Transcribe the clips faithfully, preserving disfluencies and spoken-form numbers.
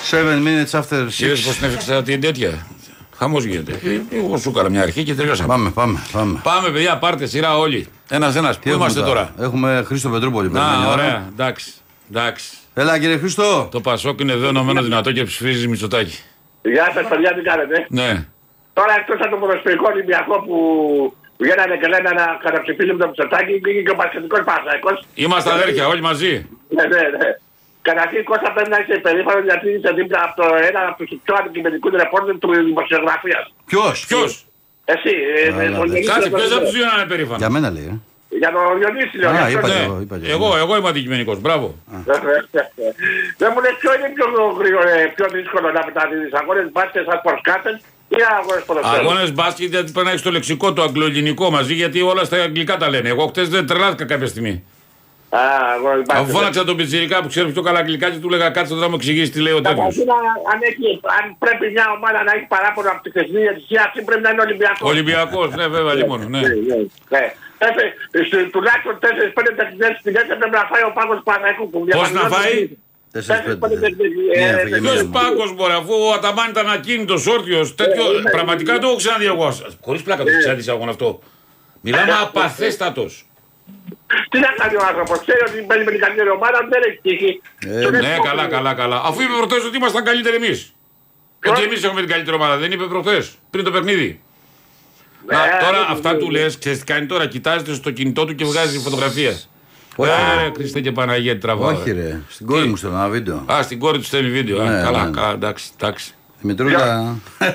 Seven minutes after six. Είδες πως την έφτιαξα την τέτοια. Χαμός γίνεται. Εγώ σου έκανα μια αρχή και τελειώσαμε. Πάμε, πάμε, πάμε. Πάμε, παιδιά, πάρτε σειρά όλοι. Ένας-ένας. Πού είμαστε τώρα? Έχουμε Χρήστο Πετρούπολη. Να, ωραία. Εντάξει. Εντάξει. Έλα, κύριε Χρήστο. Το Πασόκ είναι εδώ ενωμένο δυνατό και ψηφίζει Μητσοτάκη. Γεια σας, παιδιά, τι κάνετε? Ναι. Τώρα εκτός από το ποδοσφαιρικό Ολυμπιακό που βγαίνανε και λένε να καταψηφίσουν το Μητσοτάκη, πήγε και ο Πασχετικός Παναθηναϊκός. Είμαστε αδέρφια, όλοι μαζί. Ναι, ναι, ναι. Καταρχήν, Κώστα, πρέπει να είσαι περήφανο γιατί είσαι δίπλα από το ένα από τους πιο αντικειμενικούς ρεπόρτερ του δημοσιογραφίας. Ποιος? Ποιος? Εσύ. Κάτσε, ποιος από τους δύο να είναι περήφανο? Για μένα λέει. Για τον Διονύση, λέω. Α, είπα Ναι. και εγώ, είπα και Εγώ, εγώ είμαι αντικειμενικός. Μπράβο. Δεν μου λες ποιο είναι πιο γρήγορο, πιο δύσκολο να μεταδίδεις αγώνες μπάσκετ σαν πορσκάτεν ή αγώνες ποδοσφαίρου? Αγώνες μπάσκετ γιατί πρέπει να έχεις το λεξικό, το αγγλοελληνικό μαζί, γιατί όλα στα αγγλικά τα λένε. Εγώ χτες δεν τρελάθηκα κάποια στιγμή. Α, αγώνες μπάσκετ. Αφού φώναξα τον πιτσιρικά που ξέρει πιο καλά αγγλικά και του έλεγα κάτσε εδώ να μου εξηγήσει τι λέει ο τέτοιος. Αν, αν πρέπει μια ομάδα να έχει παράπονο από τη χθεσινή επιτυχία, αυτή πρέπει να είναι Ολυμπιακός. Ολυμπιακός, ναι, βέβαια, λοιπόν. Ναι. Ναι. Τουλάχιστον τέσσερις πέντε τεχνικές στιγμές πρέπει να φάει ο Πάγκος Παναθηναϊκού. Πώς να φάει? τέσσερις πέντε. Ποιος Πάγκος μπορεί, αφού ο Αταμάν ήταν ακίνητος, όρθιος, τέτοιο. Πραγματικά το έχω ξαναδεί εγώ. Χωρίς πλάκα το ξαναδεί αγώνα αυτό. Μιλάμε απαθέστατος. Τι να κάνει ο άνθρωπος, ξέρει ότι παίζει με την καλύτερη ομάδα, δεν έχει τύχει. Ναι, καλά, καλά, καλά. Αφού είπε προχτές ότι ήμασταν καλύτεροι εμείς. Ότι εμείς έχουμε την καλύτερη ομάδα, δεν είπε προχτές, πριν το παιχνίδι. Να, τώρα αυτά του λες, ξέρεις τι κάνει τώρα, κοιτάζεται στο κινητό του και βγάζει φωτογραφία. Ε, Χριστέ και Παναγία τραβάω. Όχι ρε, στην κόρη μου στέλνω ένα βίντεο. Α, στην κόρη του στέλνει βίντεο. Καλά, καλά, εντάξει, εντάξει. Δημητρούλα.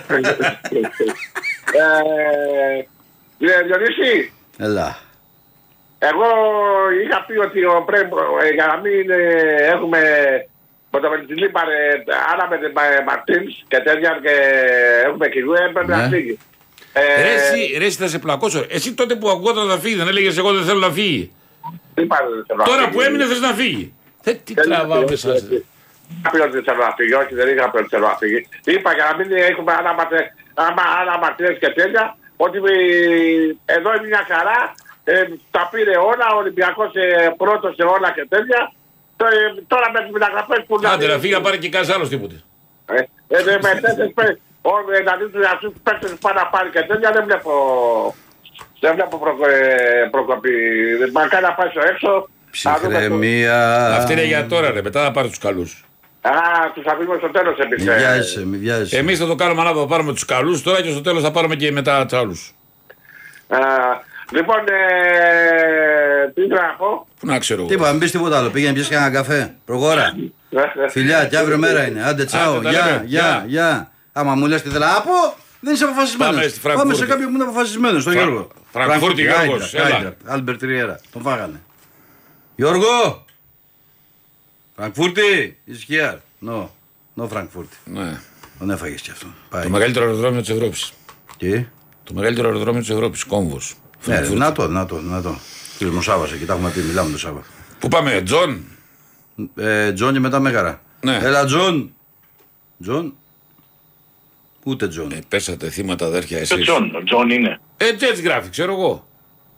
Διονύση. Έλα. Εγώ είχα πει ότι ο πρέπει, για να μην έχουμε πρωτοβελτιλή άρα με Μαρτίνς και τέτοια και έχουμε κυγούε, πρέπει να φύγει. Ρε εσύ, ρε εσύ θα σε πλακώσω. Εσύ τότε που ακούγονταν να φύγει, δεν έλεγες εγώ δεν θέλω να φύγει. Τώρα που έμεινε θες να φύγει. Τι τραβάω μέσα. Δεν είχα πει ότι θέλω να φύγει, όχι δεν είχα πει ότι θέλω να φύγει. Είπα για να μην έχουμε αναμαρτυρίες και τέτοια, ότι εδώ είναι μια χαρά, τα πήρε όλα, ο Ολυμπιακός πρώτος σε όλα και τέτοια. Τώρα με τις μεταγραφές που... Άντε να φύγει να πάρει και κανένας άλλος τίποτε. Με τέσσερις πέντε. Δηλαδή τους παίκτες που πάνε να πάρει και τέτοια δεν βλέπω, δεν βλέπω προκοπή. Μακάρι να πάει στο έξω. Ψυχραιμία. Αυτή είναι για τώρα ρε, μετά θα πάρει τους καλούς. Α, τους αφήνουμε στο τέλος εμείς. Μη βιάζεσαι, μη βιάζεσαι. Εμείς θα το κάνουμε ανάποδα, θα πάρουμε τους καλούς τώρα και στο τέλος θα πάρουμε και μετά τους άλλους. Λοιπόν, τι ήθελα να πω. Πού να ξέρω εγώ. Τίποτα, μην πεις τίποτα άλλο. Πήγαινε πιες κανένα καφέ. Προχώρα. Φιλιά, και αύριο μέρα είναι. Άντε, τσάω. Γεια, γεια, γεια. Άμα μου λες τι θέλω να πω, δεν είσαι αποφασισμένος. Πάμε σε κάποιον που είναι αποφασισμένος, τον Γιώργο. Φραγκφούρτη, Γιώργος. Άλμπερτ Ριέρα. Τον φάγανε. Γιώργο! Φραγκφούρτη! Ισχυά. Νο. Νο Φραγκφούρτη. Ναι. Τον έφαγες κι αυτό. Το μεγαλύτερο αεροδρόμιο της Ευρώπης. Τι? Το μεγαλύτερο αεροδρόμιο της Ευρώπης. Κόμβος. Ναι, δυνατό, δυνατό, δυνατό. Κύριε μου Σάββας, εκεί τα έχουμε πει, μιλάμε το Σάββα. Πού πάμε, Τζον? Ε, Τζον και μετά Μέγαρα. Ναι. Έλα, Τζον. Τζον. Ούτε Τζον. Ε, πέσατε θύματα αδέρφια εσείς. Τζον, Τζον είναι. Ε, έτσι γράφει, ξέρω εγώ.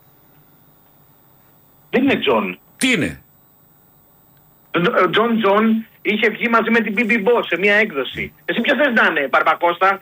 Δεν είναι Τζον. Τι είναι? Ο Τζον Τζον είχε βγει μαζί με την μπι μπι Boss σε μια έκδοση. Εσύ ποιος θες να είναι, Παρπακώστα?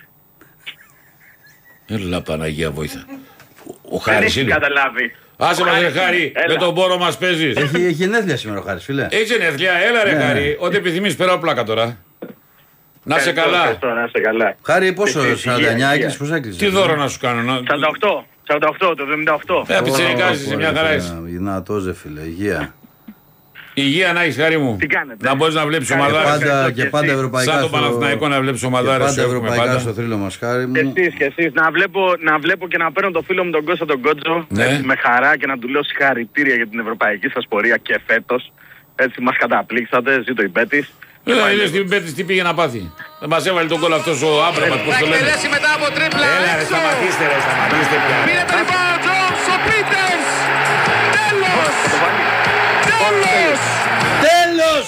Έλα Παναγία βοήθεια. Ο Δεν Χάρης έχει είναι. καταλάβει. Άσε μας ρε Χάρη, με τον πόρο μας παίζεις. Έχει, έχει ενέθλια σήμερα ο Χάρης, φίλε. Έχει ενέθλια, έλα ρε Ναι. Χάρη. Ό,τι επιθυμείς, πέρα πλάκα τώρα. Να σε καλά. Ευχαριστώ, να σε καλά. Χάρη, πόσο, Ε, ε, σαράντα εννιά υγεία, έκλεισες, πώς έκλεισες? Τι δώρο να σου κάνω, να... σαράντα οκτώ, σαράντα οκτώ, το εβδομήντα οκτώ. Ε, πιτσιρικάζεις σε μια χαρά είσαι. Δυνατός ρε φίλε, υγεία. Υγεία να έχεις Χάρη μου. Τι κάνετε? Να μπορείς να βλέπεις Και ομαδάρες. πάντα, και και εσύ. πάντα ευρωπαϊκά Σαν το στο- Παναθηναϊκό να βλέπεις και ομαδάρες. πάντα έχουμε ευρωπαϊκά πάντα. στο θρύλο μας, Χάρη Και μου. εσείς και εσείς να βλέπω, να βλέπω και να παίρνω το φίλο μου τον Κώστα τον Κότζο Ναι. έτσι, με χαρά και να του λέω συγχαρητήρια για την ευρωπαϊκή σας πορεία και φέτος. Έτσι μας καταπλήξατε, ζήτω η Πέτης. Έλα, είδες την Πέτης τι πήγε να πάθει. Δεν μας έβαλε τον κόλλο αυτός ο Άμπραμπατ, πώς το λένε. εκτελέσει μετά από τρίπλα. Έλα ρε, έξω. σταματήστε ρε, σταματήστε πια. Πήρε το λοιπόν ο Τζόνς, ο Πίτερς. Τέλος. Τέλος. Τέλος!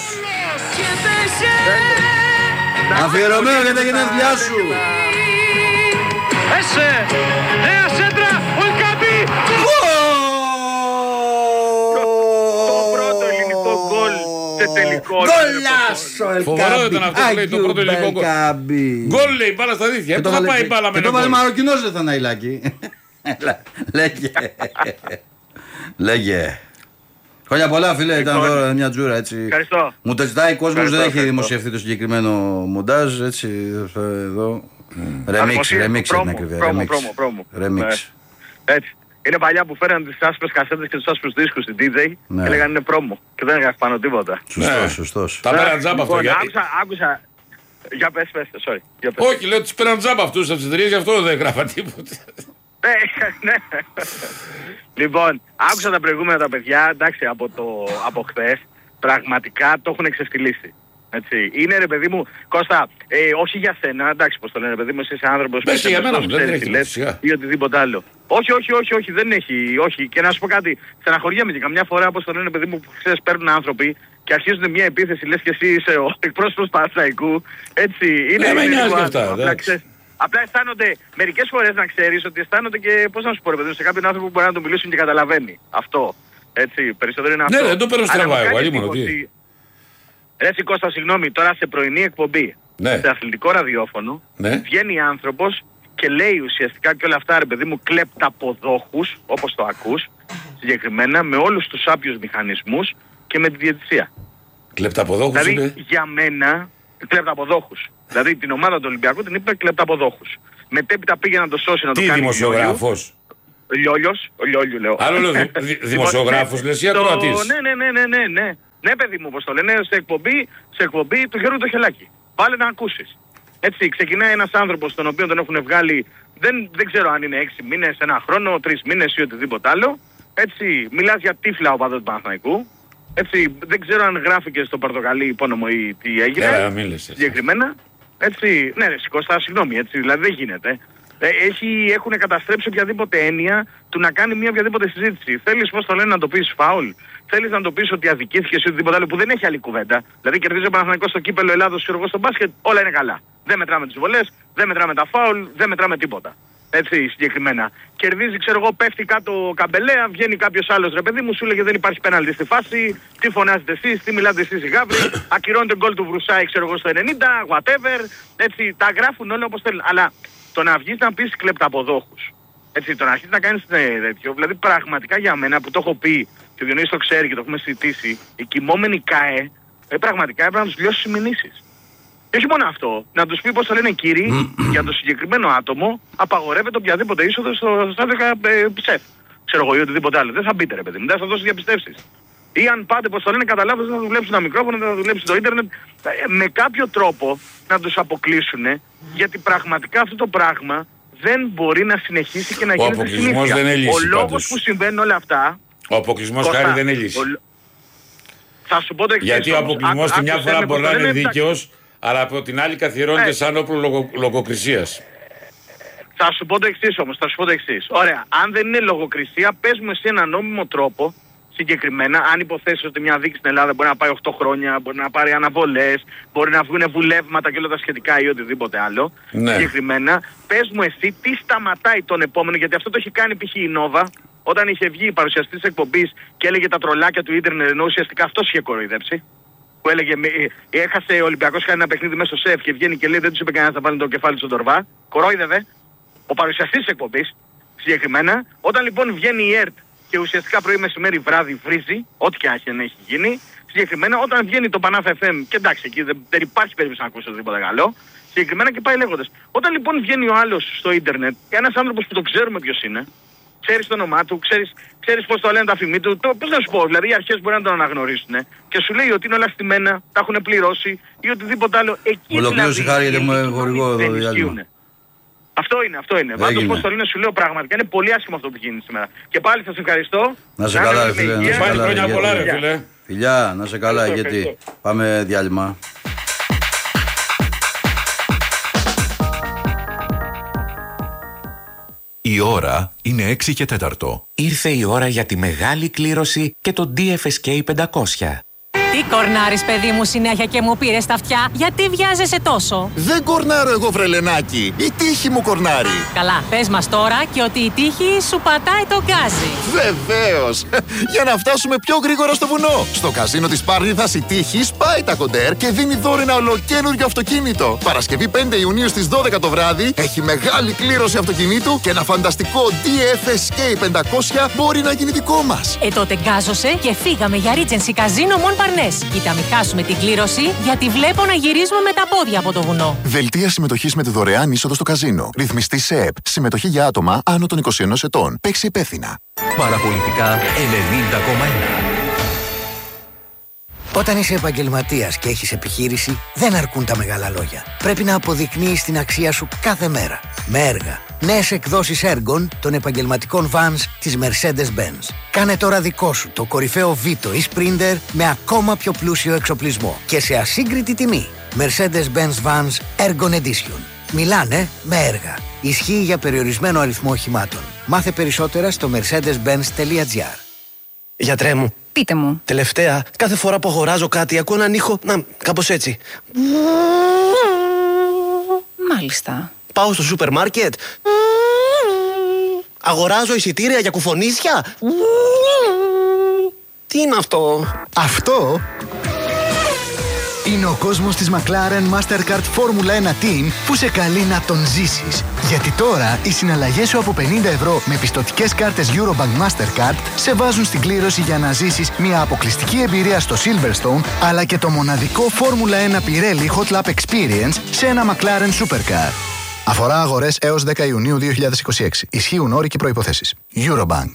Αφιερωμένο για τα γενέθλιά σου. Έσε. Νέα σέντρα. Ο Ικαμπή. Το πρώτο ελληνικό γκολ σε τελικό Γκολάσο Ελκάμπι. Φοβερό ήταν αυτό που λέει το πρώτο ελληνικό γκολ. Γκολ λέει μπάλα στα δίχτυα. Πού θα πάει η μπάλα με το βάλε Μαροκινός δεν θα Ναϊλάκη. Λέγε. Λέγε. Χρόνια πολλά, φίλε, ήταν εδώ μια τζούρα έτσι. Ευχαριστώ. Μου το ζητάει ο κόσμος, δεν έχει δημοσιευτεί το συγκεκριμένο μοντάζ. Έτσι, εδώ. Ρεμίξ, ρεμίξ είναι ακριβώς. Ρεμίξ. Έτσι. Είναι παλιά που φέραν τις άσπρες κασέτες και τους άσπρους δίσκους στην ντι τζέι και έλεγαν είναι πρόμο και δεν έγραφε πάνω τίποτα. Σωστός, σωστός. Τα πέραν τζάμπα αυτό. Άκουσα. Για πες, πες, sorry. Όχι, λέω τους πέραν τζάμπα αυτούς από τις εταιρείες, γι' αυτό δεν έγραφα τίποτα. Ναι. Λοιπόν, άκουσα τα προηγούμενα τα παιδιά, εντάξει, από, το, από χθες, πραγματικά το έχουν εξευτυλίσει. Έτσι. Είναι ρε παιδί μου, Κώστα, ε, όχι για σένα, εντάξει πως το λένε ρε παιδί μου, εσύ είσαι άνθρωπος που για μένα, δεν έχει λες ή οτιδήποτε άλλο. Όχι, όχι, όχι, όχι, δεν έχει, όχι. Και να σου πω κάτι, στεναχωριέμαι και καμιά φορά πως το λένε παιδί μου που ξέρεις παίρνουν άνθρωποι και αρχίζουν μια επίθεση, λες και εσύ είσαι ο εκπρόσωπος Παναθηναϊκού. Έτσι, είναι, ναι, είναι λίγο αυτά, απλά, απλά αισθάνονται, μερικές φορές να ξέρεις ότι αισθάνονται και πώς να σου πω ρε παιδί μου, σε κάποιον άνθρωπο που μπορεί να τον μιλήσουν και καταλαβαίνει. Αυτό. Έτσι, περισσότερο είναι αυτό. Ναι, δεν το παίρνω στραβά εγώ, αλλήμον τι. Ρε Κώστα, συγγνώμη, τώρα σε πρωινή εκπομπή, ναι. σε αθλητικό ραδιόφωνο, ναι. βγαίνει άνθρωπος και λέει ουσιαστικά και όλα αυτά, ρε παιδί μου, κλεπταποδόχους, όπως το ακούς, συγκεκριμένα, με όλους τους άπιους μηχανισμούς και με τη διαιτησία. Κλεπταποδόχους δηλαδή, είναι? για μένα, κλεπταποδόχους. Δηλαδή την ομάδα του Ολυμπιακού την είπε κλεπταποδόχους. Μετέπειτα πήγε να το σώσει, να το τι κάνει. Τι δημοσιογράφος? Λιόλιος, ο Λιόλιου λέω. Άλλο λέω, δημοσιογράφος λες ή ακροατής? Ναι, ναι, ναι, ναι, ναι, ναι. Ναι, παιδί μου, όπως το λένε, σε εκπομπή, σε εκπομπή του Γιώργου το Χελάκη. Βάλε να ακούσεις. Έτσι, ξεκινάει ένας άνθρωπος τον οποίο τον έχουν βγάλει, δεν, δεν ξέρω αν είναι έξι μήνες, ένα χρόνο, τρεις μήνες ή οτιδήποτε άλλο. Έτσι, μιλάς για τύφλα οπαδός του Παναθηναϊκού. Έτσι, δεν ξέρω αν γράφηκε στο πορτοκαλί υπόνομο ή τι έγινε. Yeah, μίλησε. Συγκεκριμένα. Έτσι, ναι, ρε Κώστα, συγγνώμη, έτσι, δηλαδή δεν γίνεται. Ε, έχει, έχουν καταστρέψει οποιαδήποτε έννοια του να κάνει μια οποιαδήποτε συζήτηση. Θέλεις, πώς το λένε, να το πεις φάουλ. Θέλεις να το πεις ότι αδικήθηκες ή οτιδήποτε άλλο που δεν έχει άλλη κουβέντα. Δηλαδή κερδίζει ο Παναθηναϊκός στο κύπελλο Ελλάδος, ξέρω εγώ στο μπάσκετ, όλα είναι καλά. Δεν μετράμε τις βολές, δεν μετράμε τα φάουλ, δεν μετράμε τίποτα. Έτσι συγκεκριμένα. Κερδίζει, ξέρω εγώ, πέφτει κάτω καμπελέα, βγαίνει κάποιος άλλος ρε παιδί μου, σου λέγε δεν υπάρχει πέναλτι στη φάση, τι φωνάζετε εσείς, τι μιλάτε εσείς οι γάβροι, ακυρώνεται γκολ του Βρουσάη, ξέρω εγώ στο ενενήντα, whatever. Έτσι τα γράφουν όλα όπως θέλουν. Αλλά το να βγεις να πεις κλεπταποδόχους. Έτσι, το να αρχίσεις να κάνεις τέτοιο, δηλαδή πραγματικά για μένα που το έχω πει και ο Διονύσης το ξέρει και το έχουμε συζητήσει, η κοιμόμενη ΚΑΕ ε, πραγματικά έπρεπε να τους λιώσει τις μηνύσεις. Και όχι μόνο αυτό, να τους πει πώς θα λένε κύριοι, για το συγκεκριμένο άτομο απαγορεύεται οποιαδήποτε είσοδο στο στάδιο ε, ψεφ. Ξέρω εγώ ή οτιδήποτε άλλο. Δεν θα μπείτε ρε παιδί μου, δεν θα δώσει διαπιστεύσεις. Ή αν πάτε πώς θα λένε κατά λάθος, δεν θα δουλέψουν τα μικρόφωνα, δεν θα δουλέψει το ίντερνετ. Ε, με κάποιο τρόπο να τους αποκλείσουν, γιατί πραγματικά αυτό το πράγμα δεν μπορεί να συνεχίσει και να ο γίνεται συνήθεια. Δεν λύση, ο λόγος πάντως. που συμβαίνουν όλα αυτά... Ο αποκλεισμός χάρη δεν είναι λύση. Ο... Θα σου πω το εξής. Γιατί ο αποκλεισμός τη μια φορά μπορεί να είναι δίκαιος, αλλά από την άλλη καθιερώνεται σαν όπλο λογο, λογοκρισίας. Θα σου πω το εξής όμως, θα σου πω το εξής. Ωραία, αν δεν είναι λογοκρισία, πες μου εσύ έναν νόμιμο τρόπο, συγκεκριμένα, αν υποθέσεις ότι μια δίκη στην Ελλάδα μπορεί να πάει οκτώ χρόνια, μπορεί να πάρει αναβολές, μπορεί να βγουν βουλεύματα και όλα τα σχετικά ή οτιδήποτε άλλο, ναι. Συγκεκριμένα, πες μου εσύ τι σταματάει τον επόμενο, γιατί αυτό το έχει κάνει π.χ. η Νόβα, όταν είχε βγει η παρουσιαστής της εκπομπής και έλεγε τα τρολάκια του ίντερνετ, ενώ ουσιαστικά αυτός είχε κοροϊδέψει. Που έλεγε, έχασε ο Ολυμπιακός, κάνει ένα παιχνίδι μέσα στο σεφ και βγαίνει και λέει δεν τους είπε κανένας να βάλει το κεφάλι του στον Τορβά. Κορόιδευε. Ο παρουσιαστής της εκπομπής, συγκεκριμένα, όταν λοιπόν βγαίνει η ΕΡΤ και ουσιαστικά πρωί μεσημέρι βράδυ βρίζει, ό,τι και αν έχει γίνει, συγκεκριμένα όταν βγαίνει το Πανάθα εφ εμ, και εντάξει εκεί δεν, δεν υπάρχει περίπτωση να ακούσει οτιδήποτε καλό, συγκεκριμένα και πάει λέγοντας. Όταν λοιπόν βγαίνει ο άλλος στο ίντερνετ, ένας άνθρωπος που το ξέρουμε ποιος είναι, ξέρεις το όνομά του, ξέρεις, ξέρεις πώς το λένε τα φημί του, το, πώς να σου πω, δηλαδή οι αρχές μπορεί να τον αναγνωρίσουν και σου λέει ότι είναι όλα στημένα, τα έχουν πληρώσει ή οτιδήποτε άλλο. Εκεί ολοκλήρωση χάρη γιατί μου χορηγό εδώ διάλειμμα. Αυτό είναι, αυτό είναι. Πάντως πώς το λένε σου λέω πραγματικά είναι πολύ άσχημο αυτό που γίνεται σήμερα. Και πάλι σας ευχαριστώ. Να σε καλά ρε φίλε. Να σε καλά, χρόνια πολλά ρε φίλε. Φιλιά, να σε καλά γιατί πάμε διάλειμμα. Η ώρα είναι έξι και τέταρτο. Ήρθε η ώρα για τη μεγάλη κλήρωση και το ντι εφ ες κέι πεντακόσια. Τι κορνάρεις, παιδί μου, συνέχεια και μου πήρες τα αυτιά? Γιατί βιάζεσαι τόσο? Δεν κορνάρω εγώ, βρελενάκι. Η τύχη μου κορνάρει. Καλά, πες μας τώρα και ότι η τύχη σου πατάει το γκάζι. Βεβαίως. Για να φτάσουμε πιο γρήγορα στο βουνό. Στο καζίνο της Πάρνηθας η τύχη σπάει τα κοντέρ και δίνει δώρο ένα ολοκαίνουργιο αυτοκίνητο. Παρασκευή πέντε Ιουνίου στις δώδεκα το βράδυ έχει μεγάλη κλήρωση αυτοκινήτου και ένα φανταστικό ντι εφ ες κέι πεντακόσια μπορεί να γίνει δικό μας. Ε, τότε γκάζωσε και φύγαμε για Regency Casino Mon Parnes. Κοίτα, μην χάσουμε την κλήρωση, γιατί βλέπω να γυρίζουμε με τα πόδια από το βουνό. Δελτία συμμετοχής με τη δωρεάν είσοδο στο καζίνο. Ρυθμιστή ΣΕΕΠ. Συμμετοχή για άτομα άνω των είκοσι ενός ετών. Παίξει υπεύθυνα. Παραπολιτικά ενενήντα κόμμα ένα. Όταν είσαι επαγγελματίας και έχεις επιχείρηση, δεν αρκούν τα μεγάλα λόγια. Πρέπει να αποδεικνύεις την αξία σου κάθε μέρα. Με έργα. Νέες εκδόσεις έργων των επαγγελματικών vans της Mercedes-Benz. Κάνε τώρα δικό σου το κορυφαίο Vito ή Sprinter με ακόμα πιο πλούσιο εξοπλισμό και σε ασύγκριτη τιμή. Mercedes-Benz Vans Ergon Edition. Μιλάνε με έργα. Ισχύει για περιορισμένο αριθμό οχημάτων. Μάθε περισσότερα στο mercedes benz τελεία gr. Γιατρέ μου. Πείτε μου. Τελευταία, κάθε φορά που αγοράζω κάτι ακούω έναν ήχο, να, κάπως έτσι. Μάλιστα. Πάω στο σούπερ μάρκετ. Αγοράζω εισιτήρια για κουφονίσια. Τι είναι αυτό? Αυτό είναι ο κόσμος της McLaren Mastercard Formula ένα Team που σε καλεί να τον ζήσεις. Γιατί τώρα οι συναλλαγές σου από πενήντα ευρώ με πιστωτικές κάρτες Eurobank Mastercard σε βάζουν στην κλήρωση για να ζήσεις μια αποκλειστική εμπειρία στο Silverstone, αλλά και το μοναδικό Formula ένα Pirelli Hot Lap Experience σε ένα McLaren Supercar. Αφορά αγορές έως δέκα Ιουνίου δύο χιλιάδες είκοσι έξι. Ισχύουν όροι και προϋποθέσεις. Eurobank.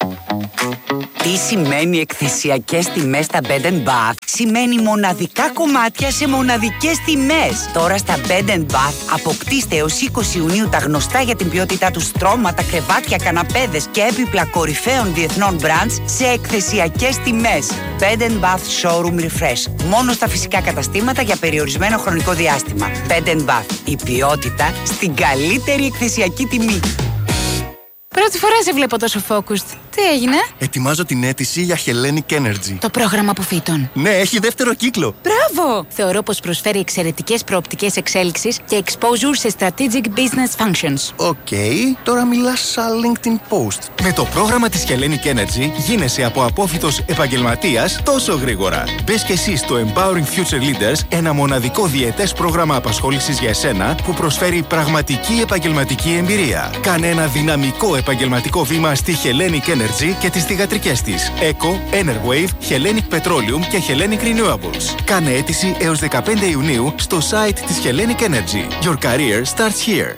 Τι σημαίνει εκθεσιακές τιμές στα Bed and Bath? Σημαίνει μοναδικά κομμάτια σε μοναδικές τιμές. Τώρα στα Bed and Bath αποκτήστε έως είκοσι Ιουνίου τα γνωστά για την ποιότητά του στρώματα, κρεβάτια, καναπέδες και έπιπλα κορυφαίων διεθνών brands σε εκθεσιακές τιμές. Bed and Bath Showroom Refresh. Μόνο στα φυσικά καταστήματα για περιορισμένο χρονικό διάστημα. Bed and Bath. Η ποιότητα στην καλύτερη εκθεσιακή τιμή. Πρώτη φορά σε βλέπω τόσο focused. Τι έγινε? Ετοιμάζω την αίτηση για Hellenic Energy. Το πρόγραμμα αποφύτων. Ναι, έχει δεύτερο κύκλο. Μπράβο! Θεωρώ πως προσφέρει εξαιρετικές προοπτικές εξέλιξης και exposure σε strategic business functions. Οκ, okay, τώρα μιλάς σαν LinkedIn post. Με το πρόγραμμα της Hellenic Energy γίνεσαι από απόφοιτος επαγγελματίας τόσο γρήγορα. Μπες και εσύ στο Empowering Future Leaders, ένα μοναδικό διετές πρόγραμμα απασχόλησης για εσένα που προσφέρει πραγματική επαγγελματική εμπειρία. Κάνε ένα δυναμικό επαγγελματικό βήμα στη Hellenic Energy και τις θυγατρικές της Eco, Enerwave, Hellenic Petroleum και Hellenic Renewables. Κάνε αίτηση έως δεκαπέντε Ιουνίου στο site της Hellenic Energy. Your career starts here.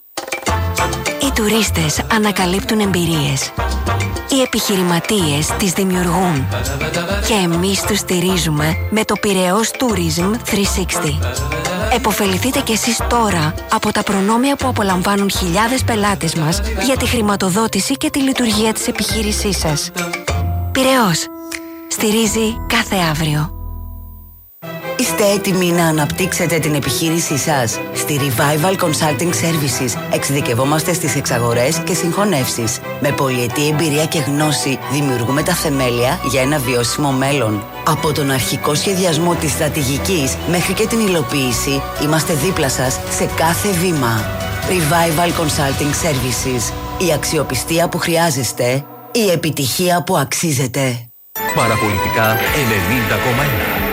Οι τουρίστες ανακαλύπτουν εμπειρίες. Οι επιχειρηματίες τις δημιουργούν. Και εμείς τους στηρίζουμε με το Πειραιώς Tourism τριακόσια εξήντα. Εποφεληθείτε κι εσείς τώρα από τα προνόμια που απολαμβάνουν χιλιάδες πελάτες μας για τη χρηματοδότηση και τη λειτουργία της επιχείρησής σας. Πειραιώς. Στηρίζει κάθε αύριο. Είστε έτοιμοι να αναπτύξετε την επιχείρησή σας? Στη Revival Consulting Services εξειδικευόμαστε στις εξαγορές και συγχωνεύσεις. Με πολυετή εμπειρία και γνώση δημιουργούμε τα θεμέλια για ένα βιώσιμο μέλλον. Από τον αρχικό σχεδιασμό της στρατηγικής μέχρι και την υλοποίηση, είμαστε δίπλα σας σε κάθε βήμα. Revival Consulting Services. Η αξιοπιστία που χρειάζεστε, η επιτυχία που αξίζετε. Παραπολιτικά ενενήντα κόμμα ένα.